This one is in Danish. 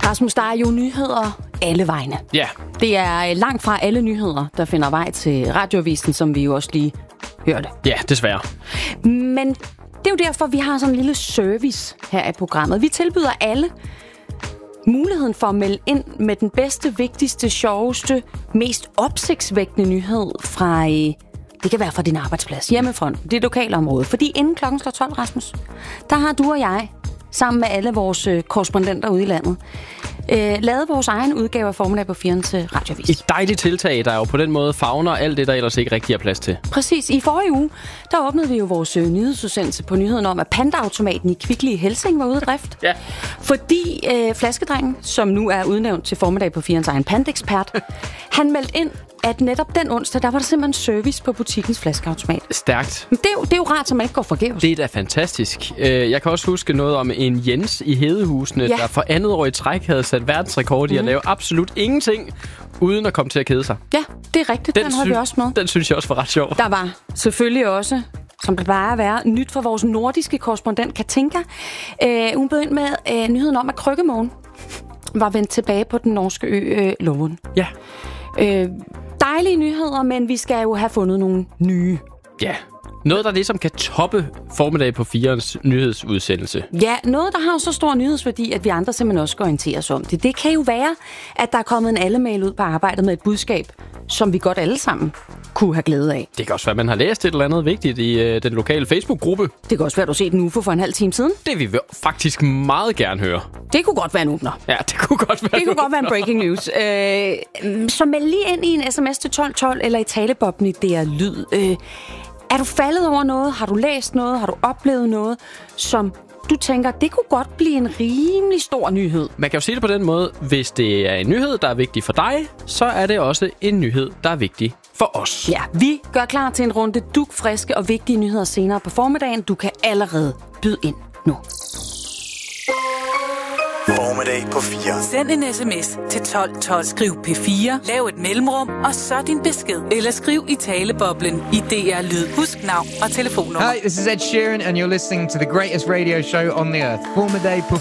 Rasmus, der er jo nyheder alle vegne. Ja. Det er langt fra alle nyheder, der finder vej til Radioavisen, som vi jo også lige hørte. Ja, desværre. Men det er jo derfor, vi har sådan en lille service her i programmet. Vi tilbyder alle muligheden for at melde ind med den bedste, vigtigste, sjoveste, mest opsigtsvækkende nyhed fra... Det kan være fra din arbejdsplads, hjemmefront, dit lokale område. Fordi inden klokken slår 12, Rasmus, der har du og jeg, sammen med alle vores korrespondenter ude i landet, lavet vores egen udgave af Formiddag på 4'eren til Radioavis. Et dejligt tiltag, der jo på den måde favner alt det, der ellers ikke rigtig er plads til. Præcis. I forrige uge, der åbnede vi jo vores nyhedsudsendelse på nyheden om, at Panda-automaten i Kvickly i Helsing var ude af drift. Ja. Fordi Flaskedrengen, som nu er udnævnt til Formiddag på 4'erens egen pandekspert, han meldte ind, at netop den onsdag, der var der simpelthen service på butikkens flaskeautomat. Stærkt. Men det er jo rart, så man ikke går forgæves. Det er da fantastisk. Jeg kan også huske noget om en Jens i Hedehusene, der for andet år i træk havde sat verdensrekord i at lave absolut ingenting, uden at komme til at kede sig. Ja, det er rigtigt. Den havde vi også med. Den synes jeg også var ret sjov. Der var selvfølgelig også, som det bare være, nyt fra vores nordiske korrespondent Katinka. Hun bød ind med nyheden om, at Krykkemågen var vendt tilbage på den norske ø Lågen. Ja. Dejlige nyheder, men vi skal jo have fundet nogle nye. Ja. Noget, der ligesom kan toppe Formiddag på 4'erens nyhedsudsendelse. Ja, noget, der har jo så stor nyhedsværdi, at vi andre simpelthen også skal orientere os om det. Det kan jo være, at der er kommet en alle-mail ud på arbejdet med et budskab, som vi godt alle sammen kunne have glæde af. Det kan også være, at man har læst et eller andet vigtigt i den lokale Facebook-gruppe. Det kan også være, at du har set en UFO for en halv time siden. Det vil vi faktisk meget gerne høre. Det kunne godt være en åbner. Ja, det kunne godt være. Det kunne godt være en breaking news. Så meld lige ind i en sms til 1212 eller i talebobben i DR Lyd. Er du faldet over noget? Har du læst noget? Har du oplevet noget, som du tænker, det kunne godt blive en rimelig stor nyhed? Man kan jo sige det på den måde, hvis det er en nyhed, der er vigtig for dig, så er det også en nyhed, der er vigtig for os. Ja, vi gør klar til en runde dugfriske og vigtige nyheder senere på formiddagen. Du kan allerede byde ind nu. Formiddag på 4. Send en sms til 1212. Skriv P4, lav et mellemrum, og så din besked. Eller skriv i taleboblen i DR Lyd. Husk navn og telefonnummer. Hi, this is Ed Sheeran, and you're listening to the greatest radio show on the earth. Formiddag på